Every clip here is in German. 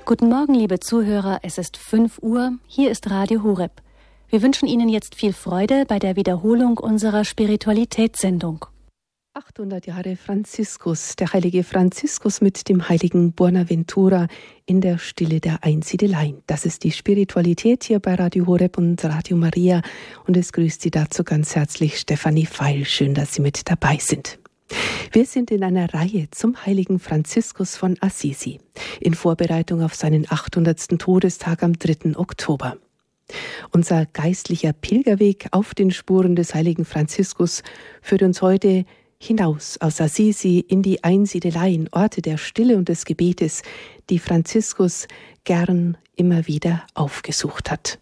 Guten Morgen, liebe Zuhörer, es ist 5 Uhr, hier ist Radio Horeb. Wir wünschen Ihnen jetzt viel Freude bei der Wiederholung unserer Spiritualitätssendung. 800 Jahre Franziskus, der heilige Franziskus mit dem heiligen Bonaventura in der Stille der Einsiedelei. Das ist die Spiritualität hier bei Radio Horeb und Radio Maria und es grüßt Sie dazu ganz herzlich Stefanie Feil. Schön, dass Sie mit dabei sind. Wir sind in einer Reihe zum heiligen Franziskus von Assisi in Vorbereitung auf seinen 800. Todestag am 3. Oktober. Unser geistlicher Pilgerweg auf den Spuren des heiligen Franziskus führt uns heute hinaus aus Assisi in die Einsiedeleien, Orte der Stille und des Gebetes, die Franziskus gern immer wieder aufgesucht hat.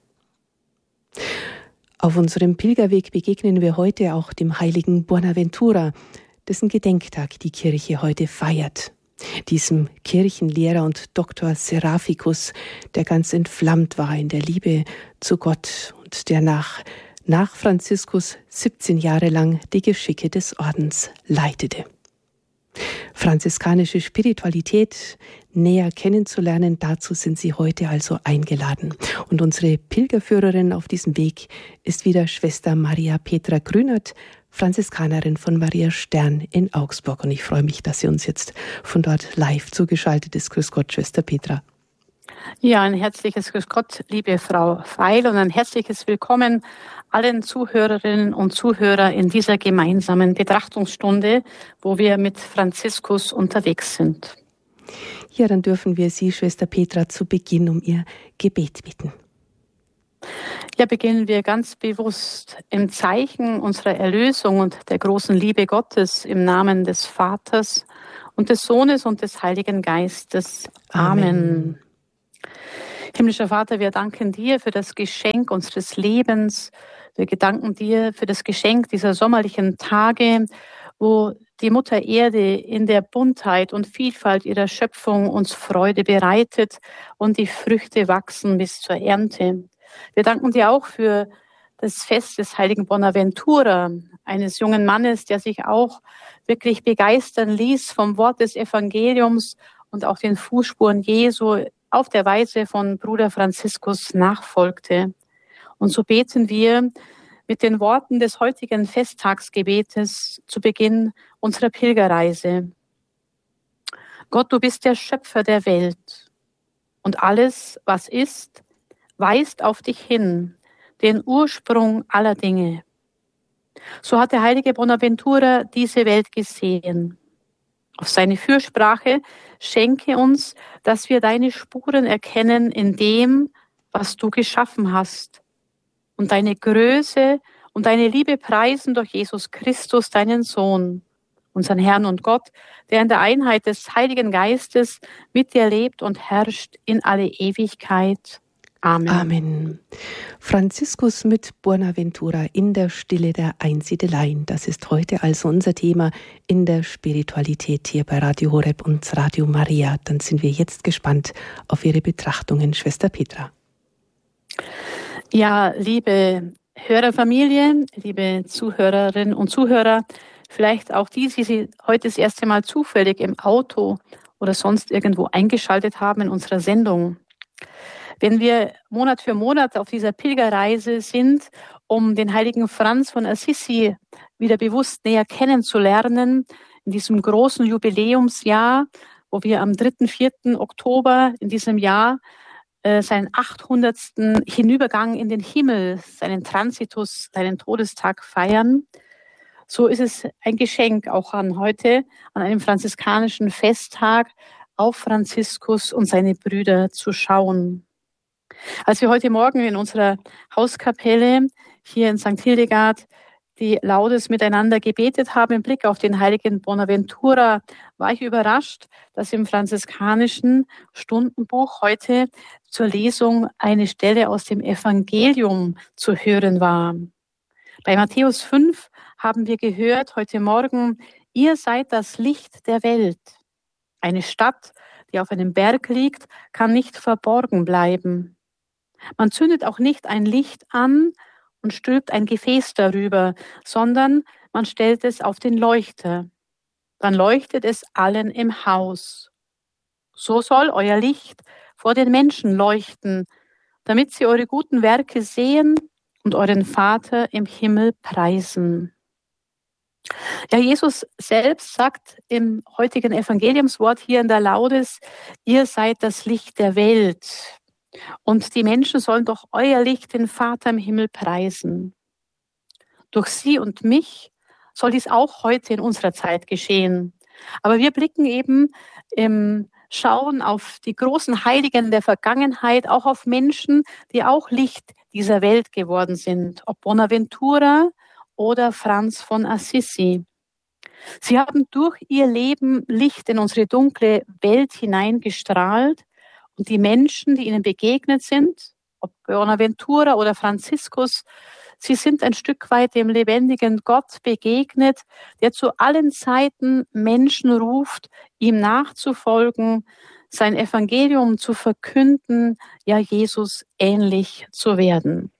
Auf unserem Pilgerweg begegnen wir heute auch dem heiligen Bonaventura, dessen Gedenktag die Kirche heute feiert. Diesem Kirchenlehrer und Doktor Seraphicus, der ganz entflammt war in der Liebe zu Gott und der nach Franziskus 17 Jahre lang die Geschicke des Ordens leitete. Franziskanische Spiritualität näher kennenzulernen, dazu sind Sie heute also eingeladen. Und unsere Pilgerführerin auf diesem Weg ist wieder Schwester Maria Petra Grünert, Franziskanerin von Maria Stern in Augsburg. Und ich freue mich, dass sie uns jetzt von dort live zugeschaltet ist. Grüß Gott, Schwester Petra. Ja, ein herzliches Grüß Gott, liebe Frau Feil, und ein herzliches Willkommen allen Zuhörerinnen und Zuhörer in dieser gemeinsamen Betrachtungsstunde, wo wir mit Franziskus unterwegs sind. Ja, dann dürfen wir Sie, Schwester Petra, zu Beginn um Ihr Gebet bitten. Ja, beginnen wir ganz bewusst im Zeichen unserer Erlösung und der großen Liebe Gottes im Namen des Vaters und des Sohnes und des Heiligen Geistes. Amen. Himmlischer Vater, wir danken dir für das Geschenk unseres Lebens. Wir danken dir für das Geschenk dieser sommerlichen Tage, wo die Mutter Erde in der Buntheit und Vielfalt ihrer Schöpfung uns Freude bereitet und die Früchte wachsen bis zur Ernte. Wir danken dir auch für das Fest des heiligen Bonaventura, eines jungen Mannes, der sich auch wirklich begeistern ließ vom Wort des Evangeliums und auch den Fußspuren Jesu auf der Weise von Bruder Franziskus nachfolgte. Und so beten wir mit den Worten des heutigen Festtagsgebetes zu Beginn unserer Pilgerreise. Gott, du bist der Schöpfer der Welt und alles, was ist, weist auf dich hin, den Ursprung aller Dinge. So hat der heilige Bonaventura diese Welt gesehen. Auf seine Fürsprache schenke uns, dass wir deine Spuren erkennen in dem, was du geschaffen hast, und deine Größe und deine Liebe preisen durch Jesus Christus, deinen Sohn, unseren Herrn und Gott, der in der Einheit des Heiligen Geistes mit dir lebt und herrscht in alle Ewigkeit. Amen. Amen. Franziskus mit Bonaventura in der Stille der Einsiedeleien. Das ist heute also unser Thema in der Spiritualität hier bei Radio Horeb und Radio Maria. Dann sind wir jetzt gespannt auf Ihre Betrachtungen, Schwester Petra. Ja, liebe Hörerfamilie, liebe Zuhörerinnen und Zuhörer, vielleicht auch die Sie heute das erste Mal zufällig im Auto oder sonst irgendwo eingeschaltet haben in unserer Sendung. Wenn wir Monat für Monat auf dieser Pilgerreise sind, um den heiligen Franz von Assisi wieder bewusst näher kennenzulernen, in diesem großen Jubiläumsjahr, wo wir am 3. 4. Oktober in diesem Jahr seinen 800. Hinübergang in den Himmel, seinen Transitus, seinen Todestag feiern, so ist es ein Geschenk auch an heute, an einem franziskanischen Festtag, auf Franziskus und seine Brüder zu schauen. Als wir heute Morgen in unserer Hauskapelle hier in St. Hildegard die Laudes miteinander gebetet haben im Blick auf den heiligen Bonaventura, war ich überrascht, dass im franziskanischen Stundenbuch heute zur Lesung eine Stelle aus dem Evangelium zu hören war. Bei Matthäus 5 haben wir gehört heute Morgen, ihr seid das Licht der Welt. Eine Stadt, die auf einem Berg liegt, kann nicht verborgen bleiben. Man zündet auch nicht ein Licht an und stülpt ein Gefäß darüber, sondern man stellt es auf den Leuchter. Dann leuchtet es allen im Haus. So soll euer Licht vor den Menschen leuchten, damit sie eure guten Werke sehen und euren Vater im Himmel preisen. Ja, Jesus selbst sagt im heutigen Evangeliumswort hier in der Laudes, ihr seid das Licht der Welt und die Menschen sollen durch euer Licht den Vater im Himmel preisen. Durch sie und mich soll dies auch heute in unserer Zeit geschehen. Aber wir blicken eben im Schauen auf die großen Heiligen der Vergangenheit, auch auf Menschen, die auch Licht dieser Welt geworden sind, ob Bonaventura oder Franz von Assisi. Sie haben durch ihr Leben Licht in unsere dunkle Welt hineingestrahlt und die Menschen, die ihnen begegnet sind, ob Bonaventura oder Franziskus, sie sind ein Stück weit dem lebendigen Gott begegnet, der zu allen Zeiten Menschen ruft, ihm nachzufolgen, sein Evangelium zu verkünden, ja Jesus ähnlich zu werden.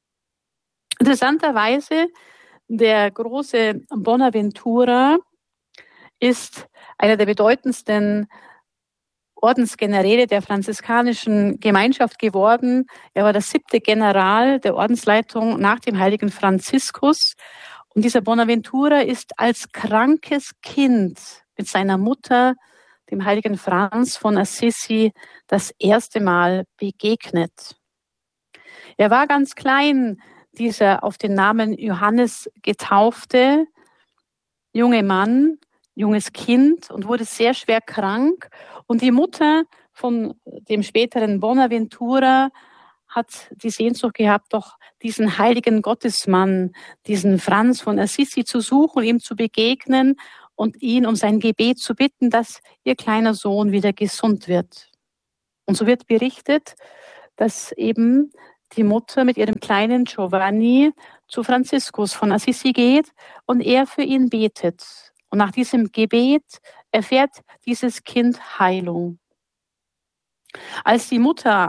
Interessanterweise, der große Bonaventura ist einer der bedeutendsten Ordensgeneräle der franziskanischen Gemeinschaft geworden. Er war der 7. General der Ordensleitung nach dem heiligen Franziskus. Und dieser Bonaventura ist als krankes Kind mit seiner Mutter, dem heiligen Franz von Assisi, das erste Mal begegnet. Er war ganz klein, dieser auf den Namen Johannes getaufte junge Mann, junges Kind und wurde sehr schwer krank. Und die Mutter von dem späteren Bonaventura hat die Sehnsucht gehabt, doch diesen heiligen Gottesmann, diesen Franz von Assisi zu suchen, ihm zu begegnen und ihn um sein Gebet zu bitten, dass ihr kleiner Sohn wieder gesund wird. Und so wird berichtet, dass eben die Mutter mit ihrem kleinen Giovanni zu Franziskus von Assisi geht und er für ihn betet. Und nach diesem Gebet erfährt dieses Kind Heilung. Als die Mutter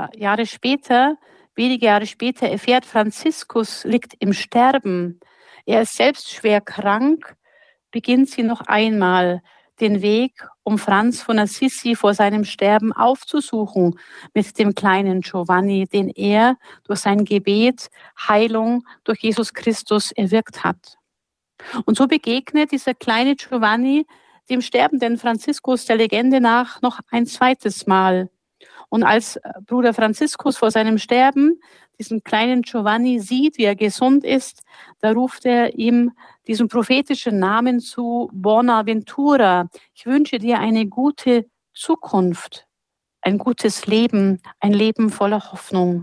wenige Jahre später erfährt, Franziskus liegt im Sterben, er ist selbst schwer krank, beginnt sie noch einmal den Weg, um Franz von Assisi vor seinem Sterben aufzusuchen mit dem kleinen Giovanni, den er durch sein Gebet Heilung durch Jesus Christus erwirkt hat. Und so begegnet dieser kleine Giovanni dem sterbenden Franziskus der Legende nach noch ein zweites Mal. Und als Bruder Franziskus vor seinem Sterben diesen kleinen Giovanni sieht, wie er gesund ist, da ruft er ihm diesen prophetischen Namen zu: Bonaventura, ich wünsche dir eine gute Zukunft, ein gutes Leben, ein Leben voller Hoffnung.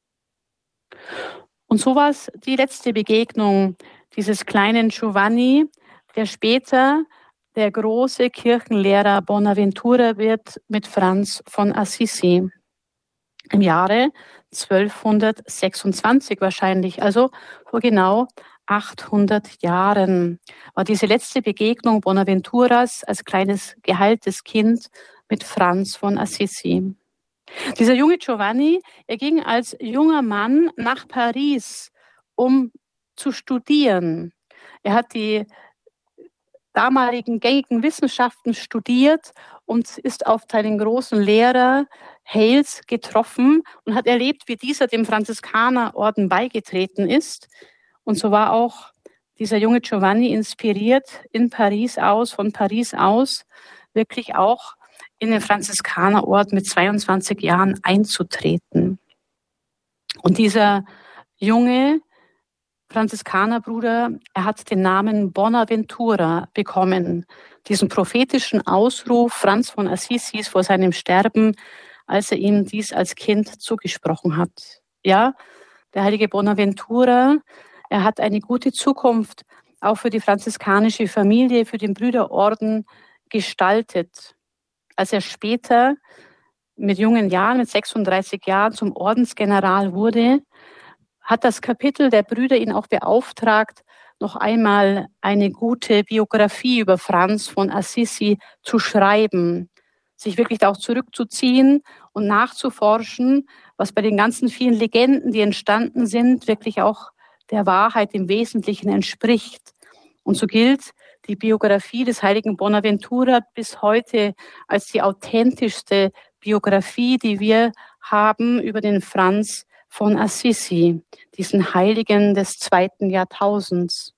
Und so war es die letzte Begegnung dieses kleinen Giovanni, der später der große Kirchenlehrer Bonaventura wird mit Franz von Assisi. Im Jahre 1226 wahrscheinlich, also vor genau 800 Jahren, war diese letzte Begegnung Bonaventuras als kleines geheiltes Kind mit Franz von Assisi. Dieser junge Giovanni, er ging als junger Mann nach Paris, um zu studieren. Er hat die damaligen gängigen Wissenschaften studiert und ist auf seinen großen Lehrer Hales getroffen und hat erlebt, wie dieser dem Franziskanerorden beigetreten ist. Und so war auch dieser junge Giovanni inspiriert, von Paris aus, wirklich auch in den Franziskanerorden mit 22 Jahren einzutreten. Und dieser junge Franziskanerbruder, er hat den Namen Bonaventura bekommen, diesen prophetischen Ausruf Franz von Assisis vor seinem Sterben, als er ihm dies als Kind zugesprochen hat. Ja, der heilige Bonaventura, er hat eine gute Zukunft auch für die franziskanische Familie, für den Brüderorden gestaltet. Als er später mit jungen Jahren, mit 36 Jahren zum Ordensgeneral wurde, hat das Kapitel der Brüder ihn auch beauftragt, noch einmal eine gute Biografie über Franz von Assisi zu schreiben, sich wirklich auch zurückzuziehen und nachzuforschen, was bei den ganzen vielen Legenden, die entstanden sind, wirklich auch der Wahrheit im Wesentlichen entspricht. Und so gilt die Biografie des heiligen Bonaventura bis heute als die authentischste Biografie, die wir haben über den Franz von Assisi, diesen Heiligen des 2. Jahrtausends.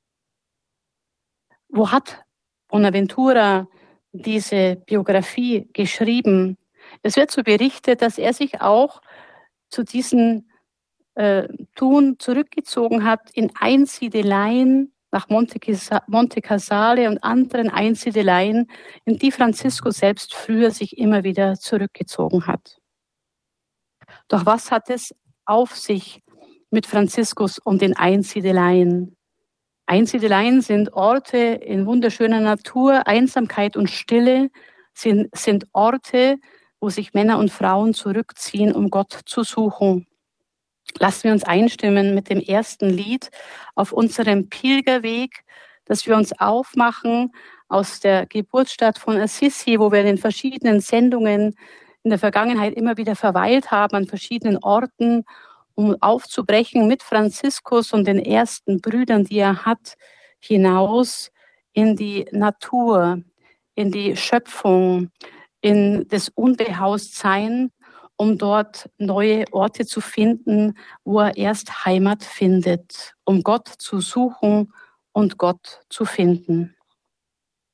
Wo hat Bonaventura diese Biografie geschrieben? Es wird so berichtet, dass er sich auch zu diesen Tun zurückgezogen hat in Einsiedeleien nach Monte Casale und anderen Einsiedeleien, in die Franziskus selbst früher sich immer wieder zurückgezogen hat. Doch was hat es auf sich mit Franziskus und den Einsiedeleien? Einsiedeleien sind Orte in wunderschöner Natur, Einsamkeit und Stille sind Orte, wo sich Männer und Frauen zurückziehen, um Gott zu suchen. Lassen wir uns einstimmen mit dem ersten Lied auf unserem Pilgerweg, dass wir uns aufmachen aus der Geburtsstadt von Assisi, wo wir in den verschiedenen Sendungen in der Vergangenheit immer wieder verweilt haben, an verschiedenen Orten, um aufzubrechen mit Franziskus und den ersten Brüdern, die er hat, hinaus in die Natur, in die Schöpfung, in das Unbehaustsein, um dort neue Orte zu finden, wo er erst Heimat findet, um Gott zu suchen und Gott zu finden.